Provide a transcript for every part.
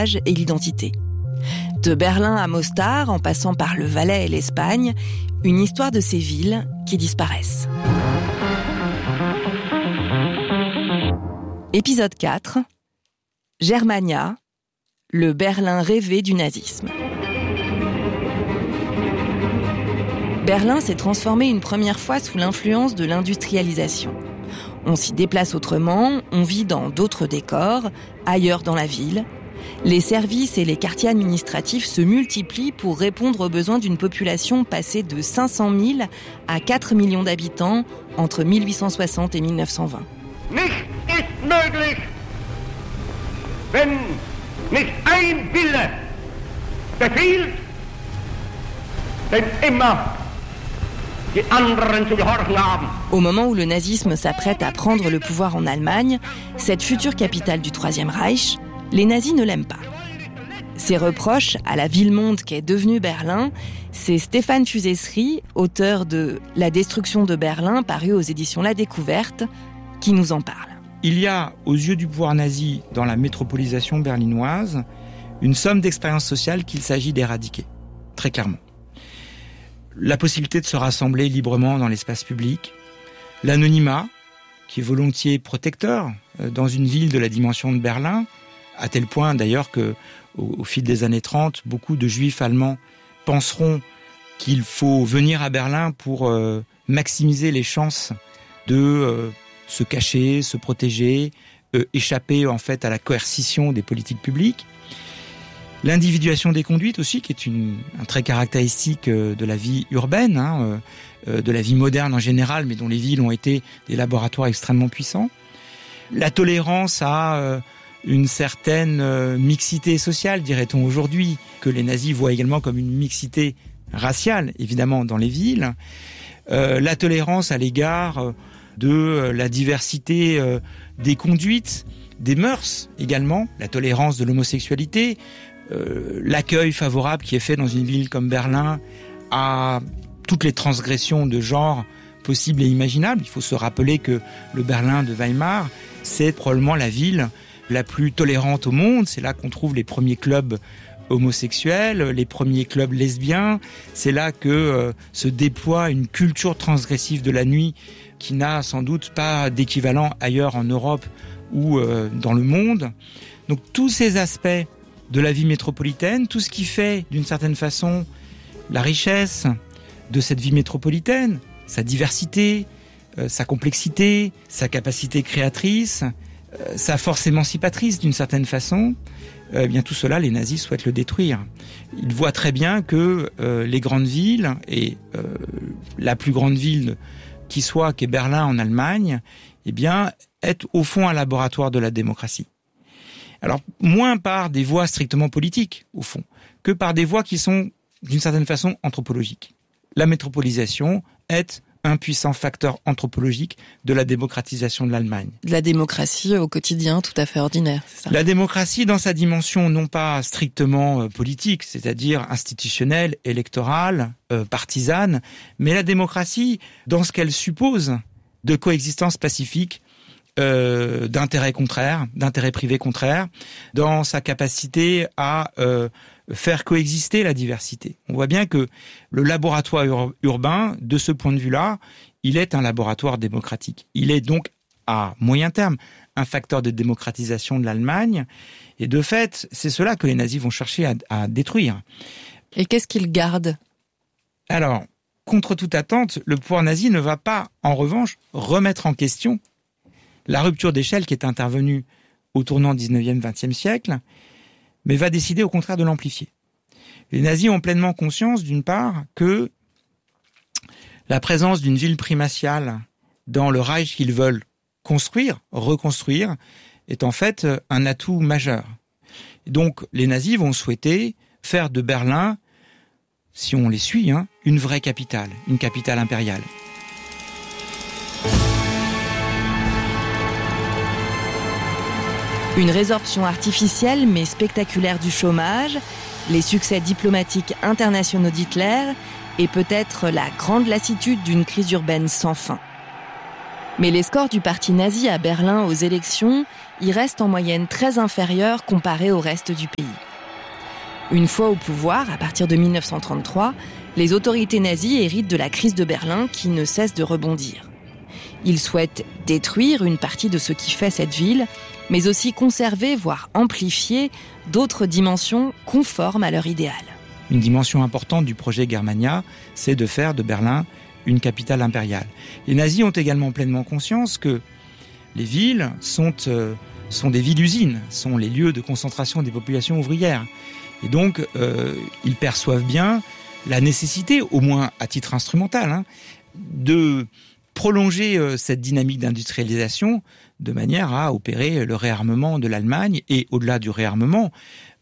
et l'identité. De Berlin à Mostar, en passant par le Valais et l'Espagne, une histoire de ces villes qui disparaissent. Épisode 4. Germania, le Berlin rêvé du nazisme. Berlin s'est transformé une première fois sous l'influence de l'industrialisation. On s'y déplace autrement, on vit dans d'autres décors, ailleurs dans la ville. Les services et les quartiers administratifs se multiplient pour répondre aux besoins d'une population passée de 500 000 à 4 millions d'habitants entre 1860 et 1920. Nichts ist möglich, wenn nicht ein Wille befiehlt, denn immer die anderen zu gehorchen haben. Au moment où le nazisme s'apprête à prendre le pouvoir en Allemagne, cette future capitale du Troisième Reich, les nazis ne l'aiment pas. Ses reproches à la ville-monde qu'est devenue Berlin, c'est Stéphane Fusesri, auteur de « La destruction de Berlin » paru aux éditions La Découverte, qui nous en parle. Il y a, aux yeux du pouvoir nazi, dans la métropolisation berlinoise, une somme d'expériences sociales qu'il s'agit d'éradiquer, très clairement. La possibilité de se rassembler librement dans l'espace public, l'anonymat, qui est volontiers protecteur dans une ville de la dimension de Berlin, à tel point d'ailleurs que, au fil des années 30, beaucoup de juifs allemands penseront qu'il faut venir à Berlin pour maximiser les chances de se cacher, se protéger, échapper en fait à la coercition des politiques publiques. L'individuation des conduites aussi, qui est un trait caractéristique de la vie urbaine, de la vie moderne en général, mais dont les villes ont été des laboratoires extrêmement puissants. La tolérance à une certaine mixité sociale, dirait-on aujourd'hui, que les nazis voient également comme une mixité raciale, évidemment, dans les villes. La tolérance à l'égard de la diversité des conduites, des mœurs également, la tolérance de l'homosexualité, l'accueil favorable qui est fait dans une ville comme Berlin à toutes les transgressions de genre possibles et imaginables. Il faut se rappeler que le Berlin de Weimar, c'est probablement la ville la plus tolérante au monde. C'est là qu'on trouve les premiers clubs homosexuels, les premiers clubs lesbiens. C'est là que se déploie une culture transgressive de la nuit qui n'a sans doute pas d'équivalent ailleurs en Europe ou dans le monde. Donc tous ces aspects de la vie métropolitaine, tout ce qui fait d'une certaine façon la richesse de cette vie métropolitaine, sa diversité, sa complexité, sa capacité créatrice, sa force émancipatrice d'une certaine façon, eh bien tout cela, les nazis souhaitent le détruire. Ils voient très bien que les grandes villes, et la plus grande ville qui soit, qu'est Berlin en Allemagne, eh bien, est au fond un laboratoire de la démocratie. Alors, moins par des voies strictement politiques, au fond, que par des voies qui sont, d'une certaine façon, anthropologiques. La métropolisation est un puissant facteur anthropologique de la démocratisation de l'Allemagne. De la démocratie au quotidien, tout à fait ordinaire, c'est ça ? La démocratie dans sa dimension non pas strictement politique, c'est-à-dire institutionnelle, électorale, partisane, mais la démocratie dans ce qu'elle suppose de coexistence pacifique, d'intérêts contraires, d'intérêts privés contraires, dans sa capacité à faire coexister la diversité. On voit bien que le laboratoire urbain, de ce point de vue-là, il est un laboratoire démocratique. Il est donc, à moyen terme, un facteur de démocratisation de l'Allemagne. Et de fait, c'est cela que les nazis vont chercher à détruire. Et qu'est-ce qu'ils gardent ? Alors, contre toute attente, le pouvoir nazi ne va pas, en revanche, remettre en question la rupture d'échelle qui est intervenue au tournant 19e-20e siècle, mais va décider au contraire de l'amplifier. Les nazis ont pleinement conscience, d'une part, que la présence d'une ville primatiale dans le Reich qu'ils veulent construire, reconstruire, est en fait un atout majeur. Et donc, les nazis vont souhaiter faire de Berlin, si on les suit, une vraie capitale, une capitale impériale. Une résorption artificielle mais spectaculaire du chômage, les succès diplomatiques internationaux d'Hitler et peut-être la grande lassitude d'une crise urbaine sans fin. Mais les scores du parti nazi à Berlin aux élections y restent en moyenne très inférieurs comparés au reste du pays. Une fois au pouvoir, à partir de 1933, les autorités nazies héritent de la crise de Berlin qui ne cesse de rebondir. Ils souhaitent détruire une partie de ce qui fait cette ville, mais aussi conserver, voire amplifier, d'autres dimensions conformes à leur idéal. Une dimension importante du projet Germania, c'est de faire de Berlin une capitale impériale. Les nazis ont également pleinement conscience que les villes sont des villes-usines, sont les lieux de concentration des populations ouvrières. Et donc, ils perçoivent bien la nécessité, au moins à titre instrumental, de prolonger cette dynamique d'industrialisation de manière à opérer le réarmement de l'Allemagne et, au-delà du réarmement,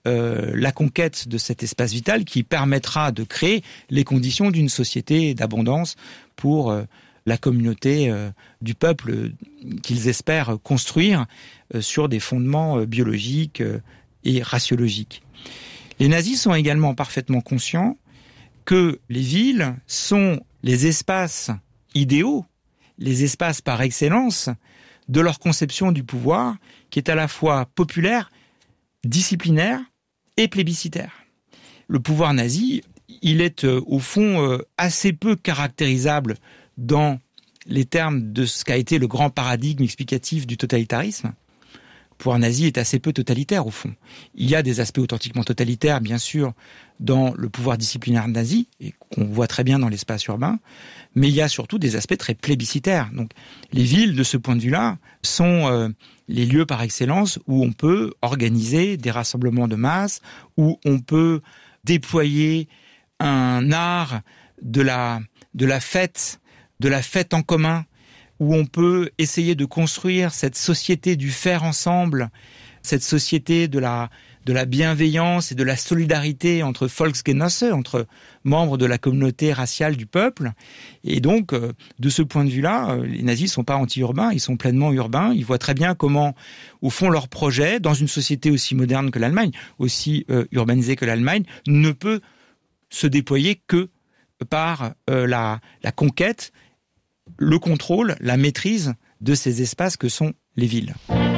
la conquête de cet espace vital qui permettra de créer les conditions d'une société d'abondance pour la communauté du peuple qu'ils espèrent construire sur des fondements biologiques et raciologiques. Les nazis sont également parfaitement conscients que les villes sont les espaces idéaux, les espaces par excellence de leur conception du pouvoir, qui est à la fois populaire, disciplinaire et plébiscitaire. Le pouvoir nazi, il est au fond assez peu caractérisable dans les termes de ce qu'a été le grand paradigme explicatif du totalitarisme. Le pouvoir nazi est assez peu totalitaire au fond. Il y a des aspects authentiquement totalitaires, bien sûr, dans le pouvoir disciplinaire nazi, et qu'on voit très bien dans l'espace urbain, mais il y a surtout des aspects très plébiscitaires. Donc, les villes, de ce point de vue-là, sont les lieux par excellence où on peut organiser des rassemblements de masse, où on peut déployer un art de la fête en commun, où on peut essayer de construire cette société du faire ensemble, cette société de la bienveillance et de la solidarité entre Volksgenosse, entre membres de la communauté raciale du peuple. Et donc, de ce point de vue-là, les nazis ne sont pas anti-urbains, ils sont pleinement urbains. Ils voient très bien comment, au fond, leur projet, dans une société aussi moderne que l'Allemagne, aussi urbanisée que l'Allemagne, ne peut se déployer que par la conquête, le contrôle, la maîtrise de ces espaces que sont les villes.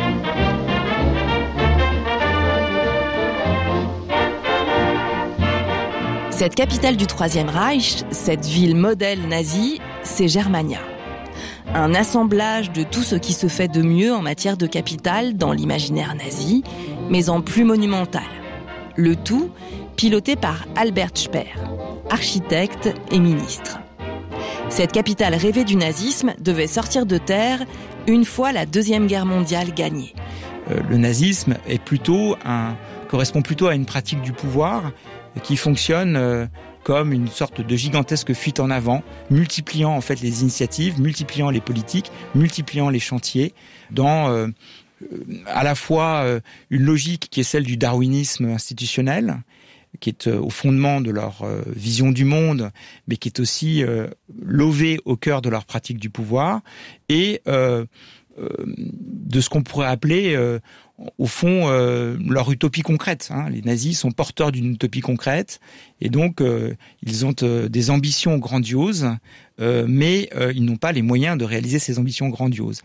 Cette capitale du Troisième Reich, cette ville modèle nazie, c'est Germania. Un assemblage de tout ce qui se fait de mieux en matière de capitale dans l'imaginaire nazi, mais en plus monumental. Le tout piloté par Albert Speer, architecte et ministre. Cette capitale rêvée du nazisme devait sortir de terre une fois la Deuxième Guerre mondiale gagnée. Le nazisme correspond plutôt à une pratique du pouvoir qui fonctionne comme une sorte de gigantesque fuite en avant, multipliant en fait les initiatives, multipliant les politiques, multipliant les chantiers, dans à la fois une logique qui est celle du darwinisme institutionnel, qui est au fondement de leur vision du monde, mais qui est aussi lové au cœur de leur pratique du pouvoir, et de ce qu'on pourrait appeler, au fond, leur utopie concrète. Les nazis sont porteurs d'une utopie concrète, et donc ils ont des ambitions grandioses, mais ils n'ont pas les moyens de réaliser ces ambitions grandioses.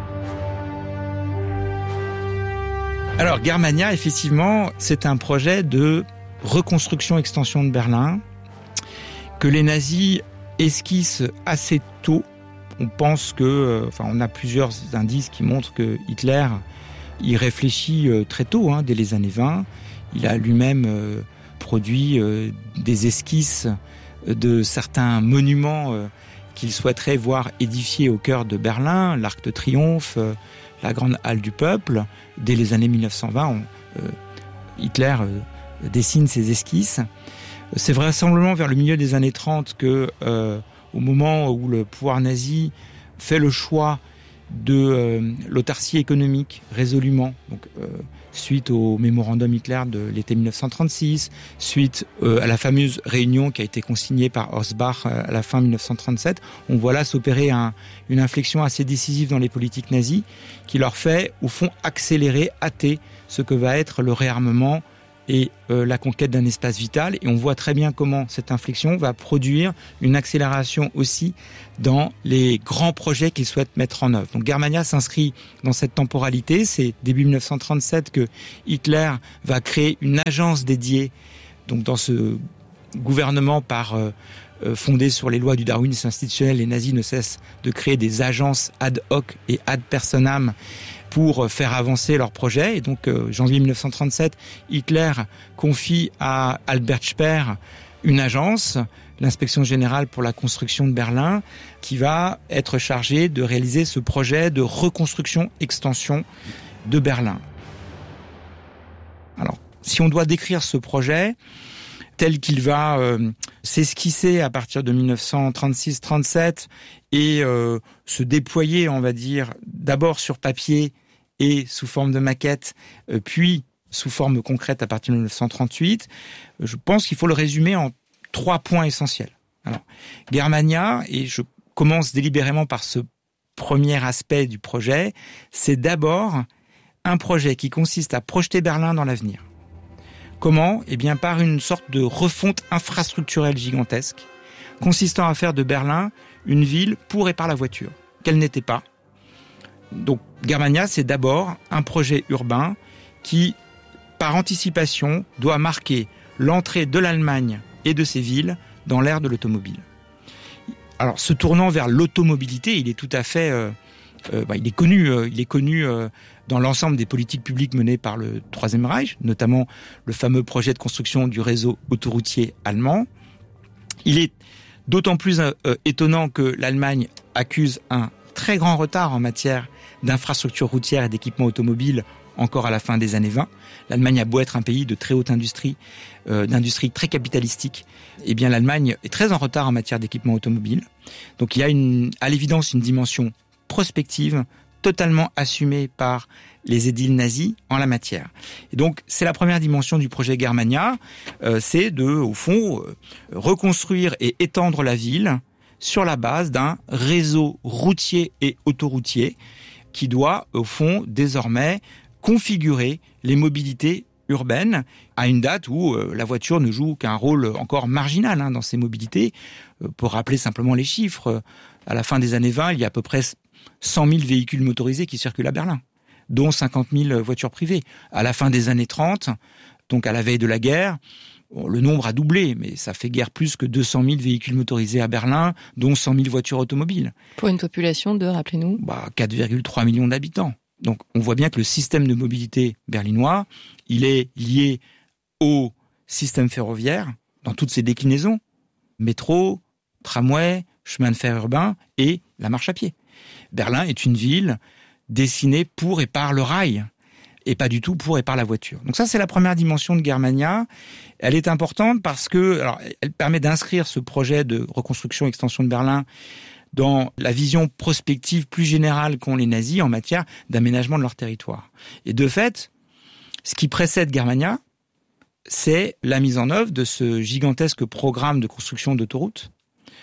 Alors, Germania, effectivement, c'est un projet de reconstruction-extension de Berlin que les nazis esquissent assez tôt. On pense on a plusieurs indices qui montrent que Hitler y réfléchit très tôt, dès les années 20. Il a lui-même produit des esquisses de certains monuments qu'il souhaiterait voir édifiés au cœur de Berlin, l'Arc de Triomphe, la Grande Halle du Peuple. Dès les années 1920, Hitler dessine ses esquisses. C'est vraisemblablement vers le milieu des années 30 que, au moment où le pouvoir nazi fait le choix de l'autarcie économique résolument, donc suite au mémorandum Hitler de l'été 1936, suite à la fameuse réunion qui a été consignée par Horsbach à la fin 1937, on voit là s'opérer une inflexion assez décisive dans les politiques nazies qui leur fait, au fond, accélérer, hâter ce que va être le réarmement et la conquête d'un espace vital. Et on voit très bien comment cette inflexion va produire une accélération aussi dans les grands projets qu'il souhaite mettre en œuvre. Donc Germania s'inscrit dans cette temporalité. C'est début 1937 que Hitler va créer une agence dédiée donc dans ce gouvernement fondé sur les lois du darwinisme institutionnel. Les nazis ne cessent de créer des agences ad hoc et ad personam pour faire avancer leurs projets. Et donc, janvier 1937, Hitler confie à Albert Speer une agence, l'inspection générale pour la construction de Berlin, qui va être chargée de réaliser ce projet de reconstruction-extension de Berlin. Alors, si on doit décrire ce projet tel qu'il va s'esquisser à partir de 1936-37 et se déployer, on va dire, d'abord sur papier et sous forme de maquette, puis sous forme concrète à partir de 1938, je pense qu'il faut le résumer en 3 points essentiels. Alors, Germania, et je commence délibérément par ce premier aspect du projet, c'est d'abord un projet qui consiste à projeter Berlin dans l'avenir. Comment ? Eh bien, par une sorte de refonte infrastructurelle gigantesque, consistant à faire de Berlin une ville pour et par la voiture, qu'elle n'était pas. Donc, Germania, c'est d'abord un projet urbain qui, par anticipation, doit marquer l'entrée de l'Allemagne et de ses villes dans l'ère de l'automobile. Alors, se tournant vers l'automobilité, il est tout à fait... il est connu dans l'ensemble des politiques publiques menées par le Troisième Reich, notamment le fameux projet de construction du réseau autoroutier allemand. Il est d'autant plus étonnant que l'Allemagne accuse un très grand retard en matière d'infrastructures routières et d'équipements automobiles encore à la fin des années 20. L'Allemagne a beau être un pays de très haute industrie, d'industrie très capitalistique, eh bien l'Allemagne est très en retard en matière d'équipements automobiles. Donc il y a à l'évidence une dimension prospective totalement assumée par les édiles nazis en la matière. Et donc, c'est la première dimension du projet Germania, c'est de, au fond, reconstruire et étendre la ville sur la base d'un réseau routier et autoroutier qui doit, au fond, désormais configurer les mobilités urbaines à une date où la voiture ne joue qu'un rôle encore marginal dans ces mobilités. Pour rappeler simplement les chiffres, à la fin des années 20, il y a à peu près 100 000 véhicules motorisés qui circulent à Berlin, dont 50 000 voitures privées. À la fin des années 30, donc à la veille de la guerre, le nombre a doublé, mais ça fait guère plus que 200 000 véhicules motorisés à Berlin, dont 100 000 voitures automobiles. Pour une population de, rappelez-nous 4,3 millions d'habitants. Donc on voit bien que le système de mobilité berlinois, il est lié au système ferroviaire, dans toutes ses déclinaisons, métro, tramway, chemin de fer urbain et la marche à pied. Berlin est une ville dessinée pour et par le rail, et pas du tout pour et par la voiture. Donc ça, c'est la première dimension de Germania. Elle est importante parce que, elle permet d'inscrire ce projet de reconstruction et extension de Berlin dans la vision prospective plus générale qu'ont les nazis en matière d'aménagement de leur territoire. Et de fait, ce qui précède Germania, c'est la mise en œuvre de ce gigantesque programme de construction d'autoroutes.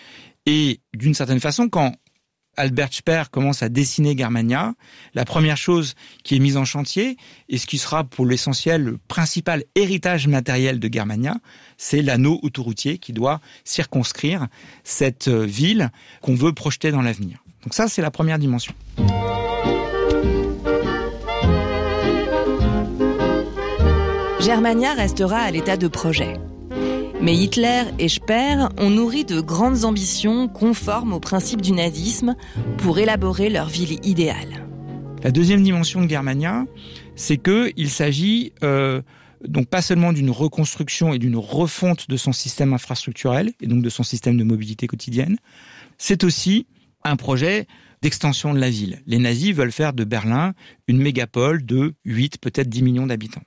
Et d'une certaine façon, quand Albert Speer commence à dessiner Germania, la première chose qui est mise en chantier, et ce qui sera pour l'essentiel le principal héritage matériel de Germania, c'est l'anneau autoroutier qui doit circonscrire cette ville qu'on veut projeter dans l'avenir. Donc ça, c'est la première dimension. Germania restera à l'état de projet. Mais Hitler et Speer ont nourri de grandes ambitions conformes aux principes du nazisme pour élaborer leur ville idéale. La deuxième dimension de Germania, c'est qu'il s'agit donc pas seulement d'une reconstruction et d'une refonte de son système infrastructurel et donc de son système de mobilité quotidienne, c'est aussi un projet d'extension de la ville. Les nazis veulent faire de Berlin une mégapole de 8, peut-être 10 millions d'habitants.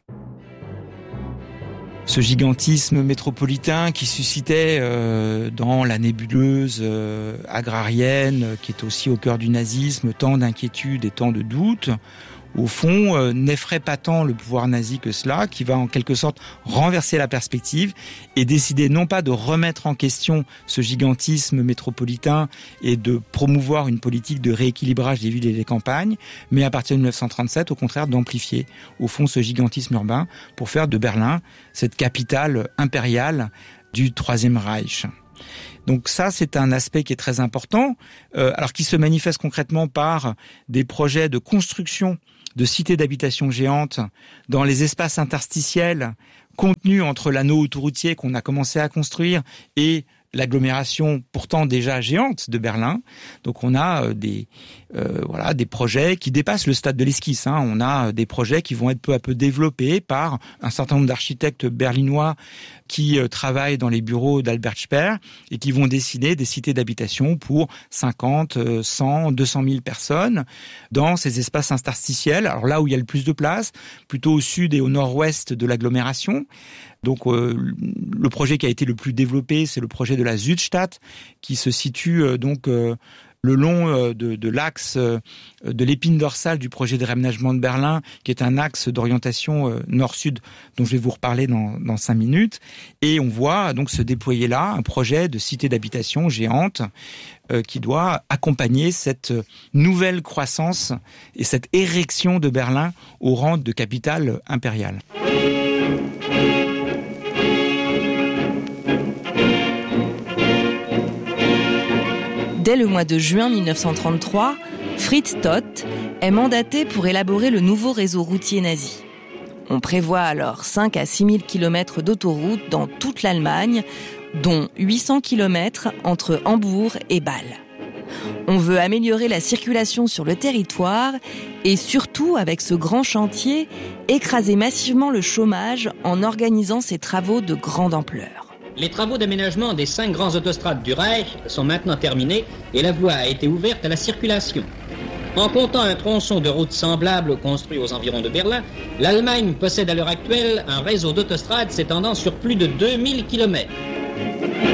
Ce gigantisme métropolitain qui suscitait dans la nébuleuse agrarienne, qui est aussi au cœur du nazisme, tant d'inquiétudes et tant de doutes, au fond, n'effraie pas tant le pouvoir nazi que cela, qui va en quelque sorte renverser la perspective et décider non pas de remettre en question ce gigantisme métropolitain et de promouvoir une politique de rééquilibrage des villes et des campagnes, mais à partir de 1937, au contraire, d'amplifier, au fond, ce gigantisme urbain pour faire de Berlin cette capitale impériale du Troisième Reich. Donc ça, c'est un aspect qui est très important, alors qui se manifeste concrètement par des projets de construction de cités d'habitation géantes dans les espaces interstitiels contenus entre l'anneau autoroutier qu'on a commencé à construire et l'agglomération pourtant déjà géante de Berlin. Donc on a des projets qui dépassent le stade de l'esquisse. On a des projets qui vont être peu à peu développés par un certain nombre d'architectes berlinois qui travaillent dans les bureaux d'Albert Speer et qui vont dessiner des cités d'habitation pour 50, 100, 200 000 personnes dans ces espaces interstitiels. Alors là où il y a le plus de place, plutôt au sud et au nord-ouest de l'agglomération. Donc le projet qui a été le plus développé, c'est le projet de la Südstadt qui se situe le long de l'axe de l'épine dorsale du projet de réaménagement de Berlin, qui est un axe d'orientation nord-sud dont je vais vous reparler dans 5 minutes. Et on voit donc se déployer là un projet de cité d'habitation géante qui doit accompagner cette nouvelle croissance et cette érection de Berlin au rang de capitale impériale. Dès le mois de juin 1933, Fritz Todt est mandaté pour élaborer le nouveau réseau routier nazi. On prévoit alors 5 à 6 000 km d'autoroutes dans toute l'Allemagne, dont 800 km entre Hambourg et Bâle. On veut améliorer la circulation sur le territoire et surtout, avec ce grand chantier, écraser massivement le chômage en organisant ces travaux de grande ampleur. Les travaux d'aménagement des 5 grands autostrades du Reich sont maintenant terminés et la voie a été ouverte à la circulation. En comptant un tronçon de route semblable construit aux environs de Berlin, l'Allemagne possède à l'heure actuelle un réseau d'autostrades s'étendant sur plus de 2000 km.